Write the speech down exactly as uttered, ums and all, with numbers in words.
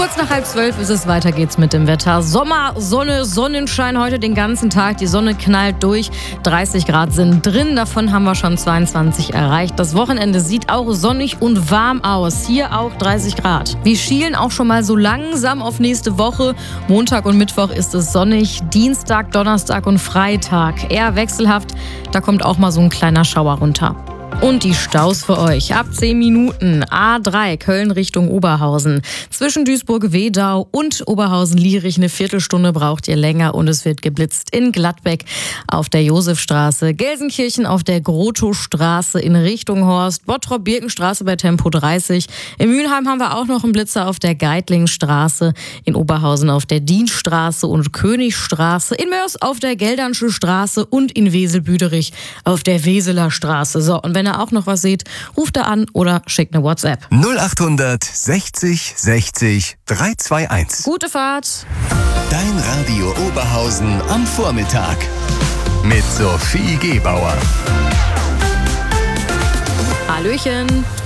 Kurz nach halb zwölf ist es, weiter geht's mit dem Wetter. Sommer, Sonne, Sonnenschein heute den ganzen Tag. Die Sonne knallt durch. dreißig Grad sind drin, davon haben wir schon zweiundzwanzig erreicht. Das Wochenende sieht auch sonnig und warm aus. Hier auch dreißig Grad. Wir schielen auch schon mal so langsam auf nächste Woche. Montag und Mittwoch ist es sonnig. Dienstag, Donnerstag und Freitag eher wechselhaft. Da kommt auch mal so ein kleiner Schauer runter. Und die Staus für euch. Ab zehn Minuten. A drei Köln Richtung Oberhausen. Zwischen Duisburg-Wedau und Oberhausen-Lierich eine Viertelstunde braucht ihr länger und es wird geblitzt in Gladbeck auf der Josefstraße, Gelsenkirchen auf der Grotowstraße in Richtung Horst, Bottrop-Birkenstraße bei Tempo dreißig. In Mülheim haben wir auch noch einen Blitzer auf der Geitlingstraße, in Oberhausen auf der Dienstraße und Königstraße, in Mörs auf der Geldernsche Straße und in Wesel-Büderich auf der Weseler Straße. So, und wenn ihr auch noch was seht, ruft da an oder schickt eine WhatsApp. null achthundert sechzig sechzig dreihundertzweiundundzwanzig. Gute Fahrt. Dein Radio Oberhausen am Vormittag mit Sophie Gebauer. Hallöchen.